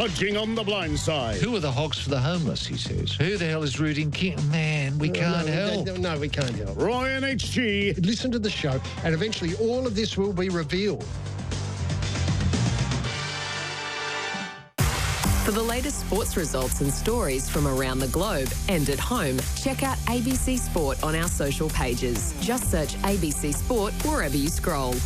Judging on the blind side. Who are the hogs for the homeless, he says. Who the hell is rooting King? Man, we can't help. No, we can't help. Ryan HG. Listen to the show, and eventually all of this will be revealed. For the latest sports results and stories from around the globe and at home, check out ABC Sport on our social pages. Just search ABC Sport wherever you scroll.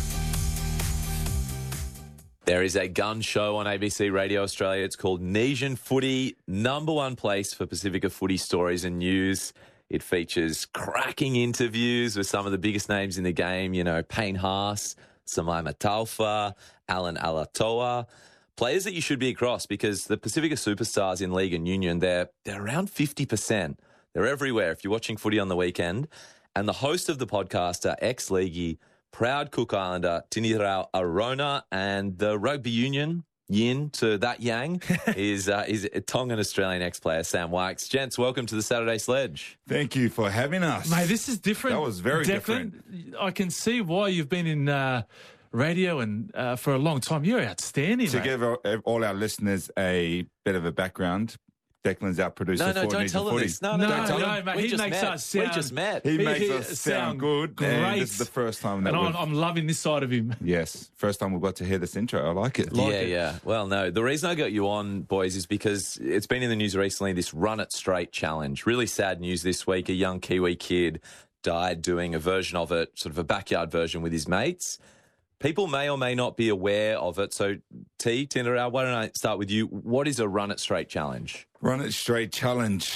There is a gun show on ABC Radio Australia. It's called Nesian Footy, number one place for Pacifica footy stories and news. It features cracking interviews with some of the biggest names in the game, you know, Payne Haas, Samaima Taufa, Alan Alatoa. Players that you should be across because the Pacifica superstars in League and Union, they're around 50%. They're everywhere if you're watching footy on the weekend. And the host of the podcast are ex-leaguey, proud Cook Islander Tinirau Arona, and the rugby union yin to that yang is a Tongan Australian ex-player, Sam Wykes. Gents, welcome to the Saturday Sledge. Thank you for having us. Mate, this is different. That was very different. I can see why you've been in radio and for a long time. You're outstanding, To mate. give all our listeners a bit of a background, Declan's our producer for don't Nesian tell them Footy. this. No, mate. We He just makes met. us sound... We just met. He makes us sound good. great. And this is the first time that and I'm loving this side of him. Yes, first time we've got to hear this intro. I like it. Yeah. Well, no, the reason I got you on, boys, is because it's been in the news recently, this Run It Straight challenge. Really sad news this week. A young Kiwi kid died doing a version of it, sort of a backyard version with his mates. People may or may not be aware of it. So, Tinirau, why don't I start with you? What is a Run It Straight challenge? Run It Straight challenge.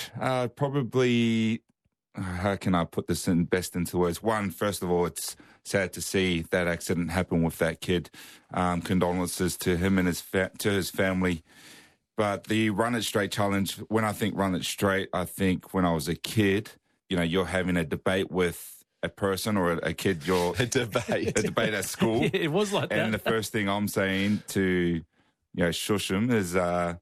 Probably, how can I put this best into words? One, first of all, it's sad to see that accident happen with that kid. Condolences to him and to his family. But the Run It Straight challenge, when I think Run It Straight, I think when I was a kid, you know, you're having a debate with a person or a kid, A debate at school. Yeah, it was like that. And the first thing I'm saying to, shush him is,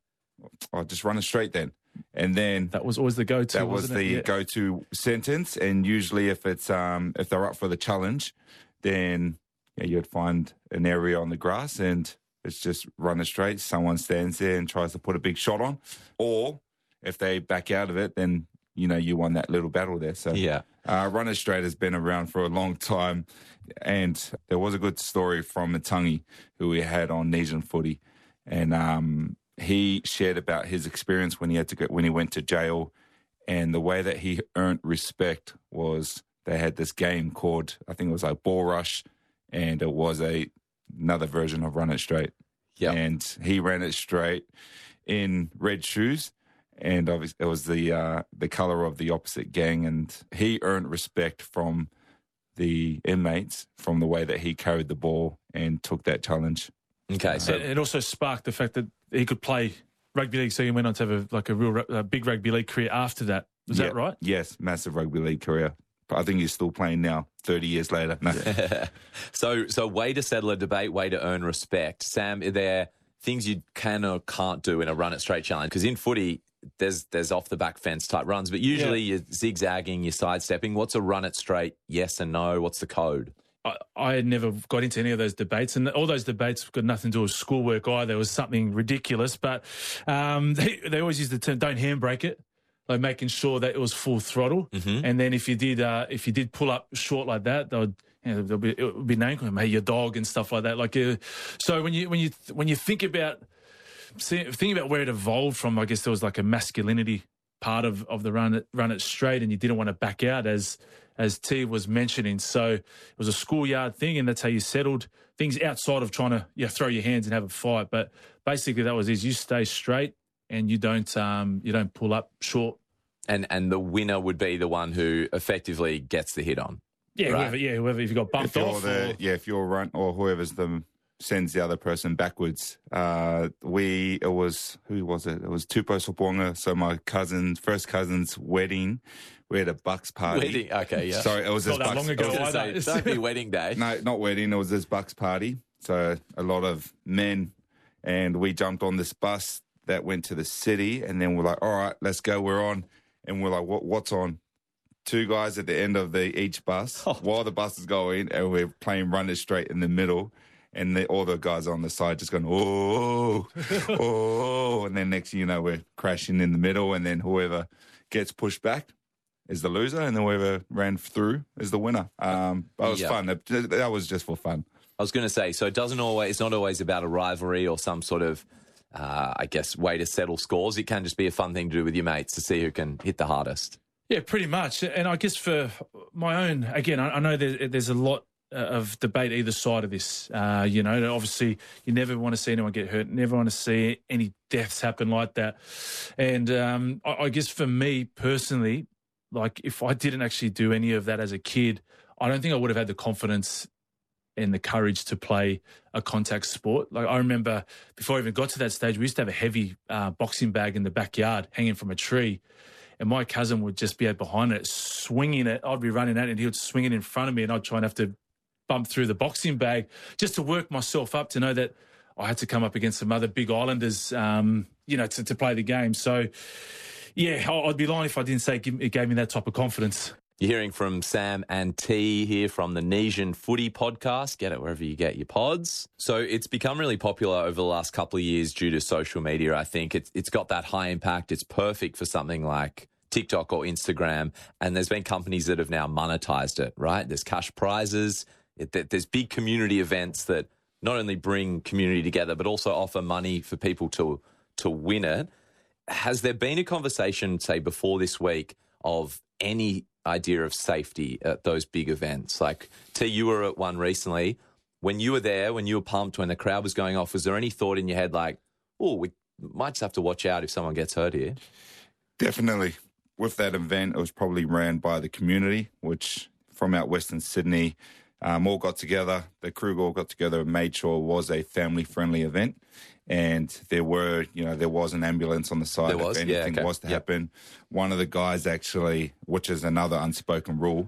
I'll just run it straight then. And then That was always the go-to, that was wasn't the it? Yeah. go-to sentence. And usually if it's if they're up for the challenge, then you'd find an area on the grass and it's just run it straight. Someone stands there and tries to put a big shot on. Or if they back out of it, then you won that little battle there. So Yeah. Run It Straight has been around for a long time. And there was a good story from Matangi who we had on Nesian Footy. And he shared about his experience when he went to jail. And the way that he earned respect was they had this game called, I think it was like Ball Rush. And it was another version of Run It Straight. Yep. And he ran it straight in red shoes. And obviously it was the colour of the opposite gang. And he earned respect from the inmates from the way that he carried the ball and took that challenge. Okay, so It also sparked the fact that he could play rugby league, so he went on to have a real big rugby league career after that. Was that right? Yes, massive rugby league career. But I think he's still playing now, 30 years later. No. So way to settle a debate, way to earn respect. Sam, are there things you can or can't do in a Run It Straight challenge? Because in footy, there's off the back fence type runs, but usually you're zigzagging, you're sidestepping. What's a Run It Straight? Yes and no. What's the code? I had never got into any of those debates, and all those debates got nothing to do with schoolwork either. It was something ridiculous, but they always use the term "don't handbrake it," like making sure that it was full throttle. Mm-hmm. And then if you did pull up short like that, it would be named, "Hey, your dog" and stuff like that. Like, so when you think about where it evolved from, I guess there was like a masculinity part of the run it straight, and you didn't want to back out as T was mentioning. So it was a schoolyard thing, and that's how you settled things outside of trying to throw your hands and have a fight. But basically, that was you stay straight and you don't pull up short. And the winner would be the one who effectively gets the hit on. Yeah, right? whoever. If you got bumped off, if you're run or whoever's sends the other person backwards. Who was it? It was Tupo Soponga. So my first cousin's wedding. We had a Bucks party. Wedding, okay, yeah. Sorry, it was Not his that Bucks. long ago. Don't be wedding day. No, not wedding. It was his Bucks party. So a lot of men, and we jumped on this bus that went to the city, and then we're like, all right, let's go. We're on, and we're like, what's on? Two guys at the end of each bus while the bus is going, and we're playing Run It Straight in the middle. and all the guys on the side just going, oh, oh, and then next thing you know, we're crashing in the middle, and then whoever gets pushed back is the loser, and then whoever ran through is the winner. But it was fun. That was just for fun. I was going to say, so it's not always about a rivalry or some sort of, I guess, way to settle scores. It can just be a fun thing to do with your mates to see who can hit the hardest. Yeah, pretty much. And I guess for my own, again, I know there's a lot of debate either side of this. Obviously, you never want to see anyone get hurt, never want to see any deaths happen like that. And I guess for me personally, like if I didn't actually do any of that as a kid, I don't think I would have had the confidence and the courage to play a contact sport. Like I remember before I even got to that stage, we used to have a heavy boxing bag in the backyard hanging from a tree. And my cousin would just be out behind it, swinging it. I'd be running at it, and he would swing it in front of me, and I'd try and have to bump through the boxing bag just to work myself up to know that I had to come up against some other big islanders, to play the game. So, yeah, I'd be lying if I didn't say it gave me that type of confidence. You're hearing from Sam and T here from the Nesian Footy podcast. Get it wherever you get your pods. So it's become really popular over the last couple of years due to social media. I think it's got that high impact. It's perfect for something like TikTok or Instagram. And there's been companies that have now monetized it, right? There's cash prizes. There's big community events that not only bring community together, but also offer money for people to win it. Has there been a conversation, say, before this week of any idea of safety at those big events? Like, T, you were at one recently. When you were there, when you were pumped, when the crowd was going off, was there any thought in your head like, oh, we might just have to watch out if someone gets hurt here? Definitely. With that event, it was probably ran by the community, which from out Western Sydney, all got together. The crew all got together and made sure it was a family-friendly event. And there was an ambulance on the side if anything was to happen. One of the guys actually, which is another unspoken rule,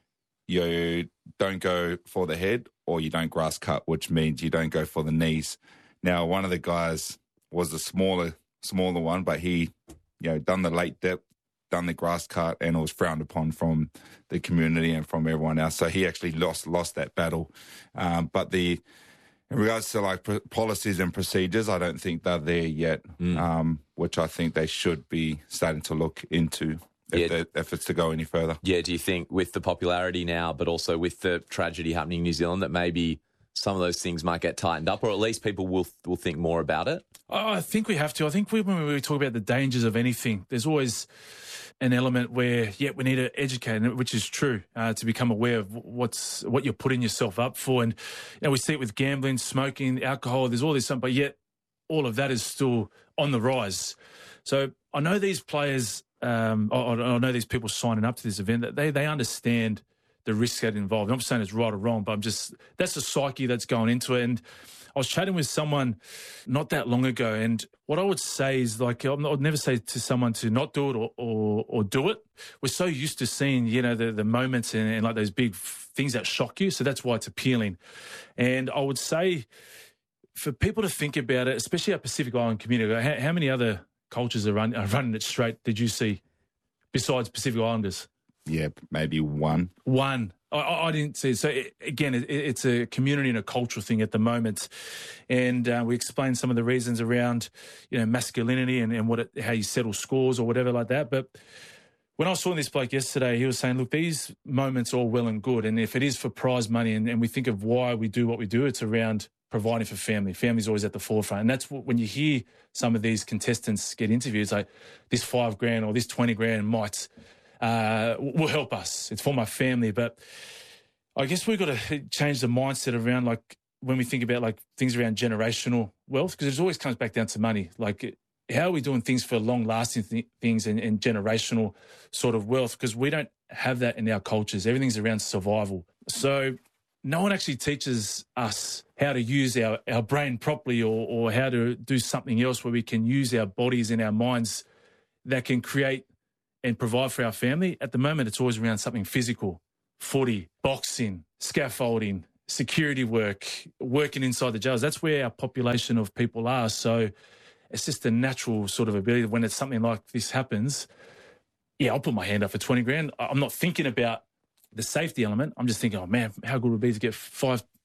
you don't go for the head or you don't grass cut, which means you don't go for the knees. Now, one of the guys was the smaller one, but he, done the late dip, done the grass cut, and it was frowned upon from the community and from everyone else. So he actually lost that battle. But in regards to like policies and procedures, I don't think they're there yet, which I think they should be starting to look into if it's to go any further. Yeah, do you think with the popularity now, but also with the tragedy happening in New Zealand, that maybe some of those things might get tightened up, or at least people will think more about it? I think we have to. I think when we talk about the dangers of anything, there's always an element where, we need to educate, which is true, to become aware of what you're putting yourself up for. And we see it with gambling, smoking, alcohol, there's all this stuff, but yet all of that is still on the rise. So I know these players, I know these people signing up to this event, that they understand the risks that involved. I'm not saying it's right or wrong, but that's the psyche that's going into it. And I was chatting with someone not that long ago, and what I would say is, like, I'd never say to someone to not do it or do it. We're so used to seeing, the moments and like those big things that shock you, so that's why it's appealing. And I would say for people to think about it, especially our Pacific Island community, how many other cultures are running it straight did you see besides Pacific Islanders? Yeah, maybe one. I didn't see it. So, it's a community and a cultural thing at the moment. And we explained some of the reasons around, masculinity and how you settle scores or whatever like that. But when I saw this bloke yesterday, he was saying, look, these moments are all well and good. And if it is for prize money and we think of why we do what we do, it's around providing for family. Family's always at the forefront. And that's when you hear some of these contestants get interviewed, like this $5,000 or this $20,000 might... will help us. It's for my family. But I guess we've got to change the mindset around, like, when we think about like things around generational wealth, because it always comes back down to money. Like, how are we doing things for long-lasting things and generational sort of wealth? Because we don't have that in our cultures. Everything's around survival. So no one actually teaches us how to use our brain properly or how to do something else where we can use our bodies and our minds that can create and provide for our family. At the moment, it's always around something physical: footy, boxing, scaffolding, security work, working inside the jails. That's where our population of people are. So it's just a natural sort of ability. When it's something like this happens, I'll put my hand up for $20,000. I'm not thinking about the safety element. I'm just thinking, oh man, how good would it be to get $5,000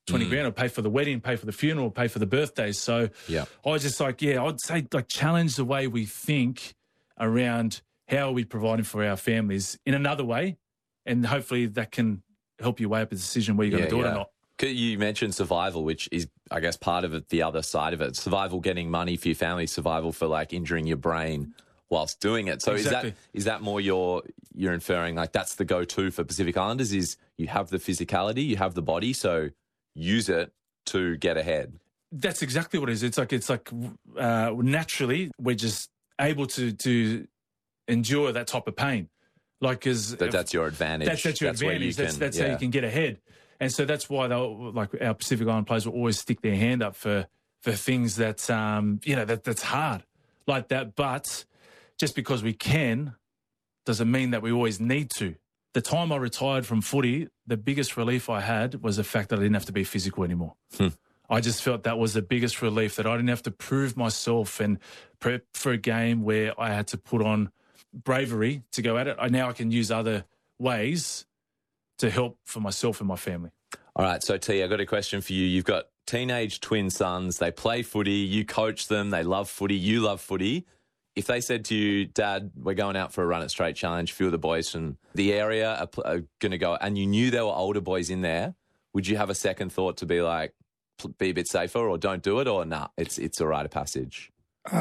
20 grand, or pay for the wedding, pay for the funeral, pay for the birthday. So Yeah. I was just like, I'd say like challenge the way we think around how are we providing for our families in another way. And hopefully that can help you weigh up a decision where you're going to do it or not. You mentioned survival, which is, I guess, part of it, the other side of it. Survival, getting money for your family, survival for like injuring your brain whilst doing it. So Exactly. is that more you're inferring like that's the go-to for Pacific Islanders, is you have the physicality, you have the body, so use it to get ahead? That's exactly what it is. It's like naturally we're just able to endure that type of pain. Like, because That's your advantage. That's your advantage. That's how you can get ahead. And so that's why like our Pacific Island players will always stick their hand up for things that that's hard like that. But just because we can doesn't mean that we always need to. The time I retired from footy, the biggest relief I had was the fact that I didn't have to be physical anymore. I just felt that was the biggest relief, that I didn't have to prove myself and prep for a game where I had to put on bravery to go at it. Now I can use other ways to help for myself and my family. All right, so T, I got a question for you. You've got teenage twin sons. They play footy. You coach them. They love footy. You love footy. If they said to you, Dad, we're going out for a run at Straight Challenge, a few of the boys from the area are going to go, and you knew there were older boys in there, would you have a second thought to be like, be a bit safer, or don't do it, or nah, it's a rite of passage?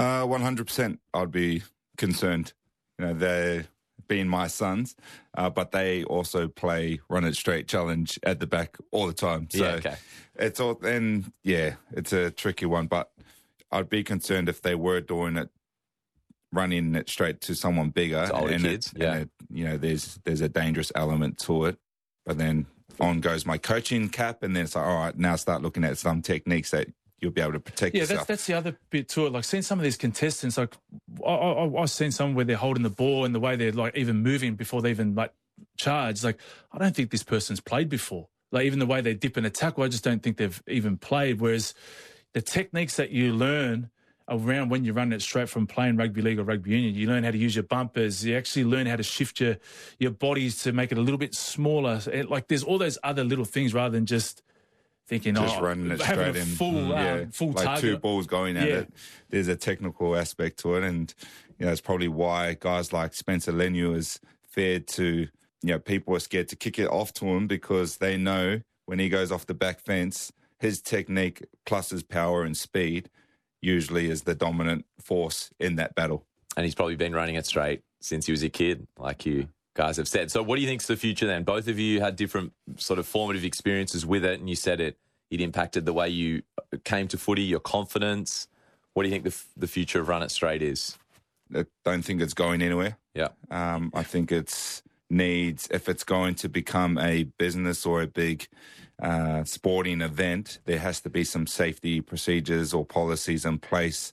100%. I'd be concerned. They're being my sons, but they also play Run It Straight Challenge at the back all the time. So it's all, and it's a tricky one, but I'd be concerned if they were doing it, running it straight to someone bigger. It's older kids, there's a dangerous element to it. But then on goes my coaching cap, and then it's like, all right, now start looking at some techniques that you'll be able to protect yourself. That's the other bit to it. Like, seeing some of these contestants, like I've seen some where they're holding the ball and the way they're like even moving before they even like charge. Like, I don't think this person's played before. Like, even the way they dip in a tackle, I just don't think they've even played. Whereas the techniques that you learn around when you're running it straight from playing rugby league or rugby union, you learn how to use your bumpers. You actually learn how to shift your bodies to make it a little bit smaller. Like, there's all those other little things rather than just thinking, running it straight in, full like target. two balls going at it. There's a technical aspect to it, and it's probably why guys like Spencer Leniu is feared to. People are scared to kick it off to him, because they know when he goes off the back fence, his technique plus his power and speed usually is the dominant force in that battle. And he's probably been running it straight since he was a kid, like you guys have said. So what do you think's the future then? Both of you had different sort of formative experiences with it, and you said it impacted the way you came to footy, your confidence. What do you think the future of Run It Straight is? I don't think it's going anywhere. Yeah. I think it's needs, if it's going to become a business or a big sporting event, there has to be some safety procedures or policies in place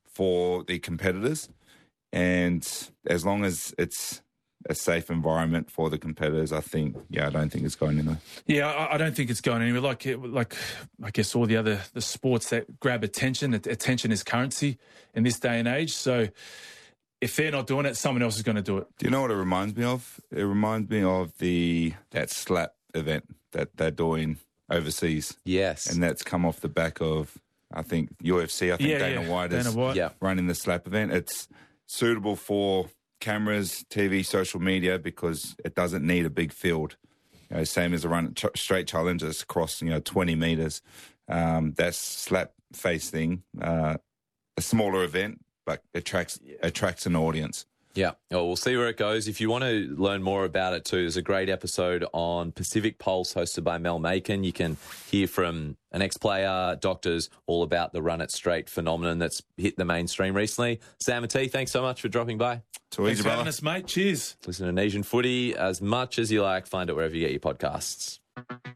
for the competitors. And as long as it's a safe environment for the competitors, I don't think it's going anywhere. Yeah, I don't think it's going anywhere. Like I guess all the sports that grab attention. Attention is currency in this day and age. So if they're not doing it, someone else is going to do it. Do you know what it reminds me of? It reminds me of that slap event that they're doing overseas. Yes. And that's come off the back of, I think, UFC. Dana White is running the slap event. It's suitable for cameras, TV, social media, because it doesn't need a big field. Same as a Run It Straight Challenge, it's across 20 meters. That slap face thing, a smaller event, but attracts an audience. Yeah. Well, we'll see where it goes. If you want to learn more about it too, there's a great episode on Pacific Pulse hosted by Mel Macon. You can hear from an ex-player, doctors, all about the Run It Straight phenomenon that's hit the mainstream recently. Sam and T, thanks so much for dropping by. Thanks for having us, mate. Cheers. Listen to Nation Footy as much as you like. Find it wherever you get your podcasts.